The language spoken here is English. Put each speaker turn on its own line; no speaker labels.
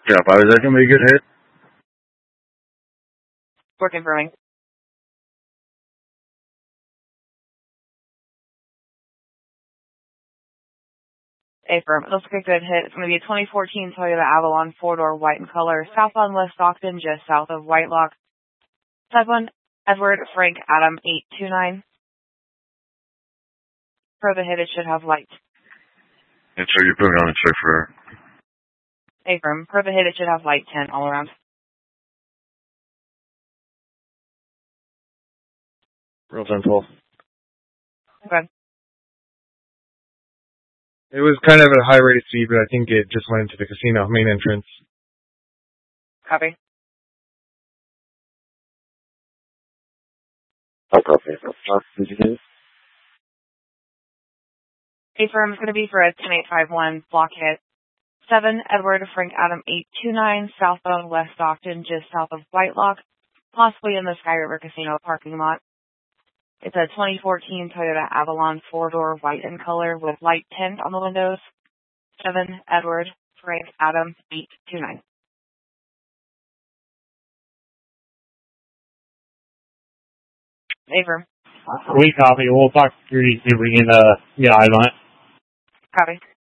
Yeah, but is that going to be a good hit?
We're confirming. Affirm. It looks like a good hit. It's going to be a 2014 Toyota Avalon 4-door white in color, southbound West Stockton, just south of Whitelock. Type 1, Edward Frank Adam 829. For the hit, it should have light.
And so you're putting on a check for her.
Affirm. For the hit, it should have light 10 all around.
Real 10-12.
Okay.
It was kind of at a high rate of speed, but I think it just went into the casino main entrance.
Copy.
I'll copy. Did you get it?
Affirm is going to be for a 10851 block hit. 7, Edward Frank Adam 829, southbound West Stockton, just south of Whitelock, possibly in the Sky River Casino parking lot. It's a 2014 Toyota Avalon 4-door white in color with light tint on the windows. 7, Edward Frank Adam 829. Affirm.
We copy. We'll talk to security, see if we can get eyes on it.
Copy.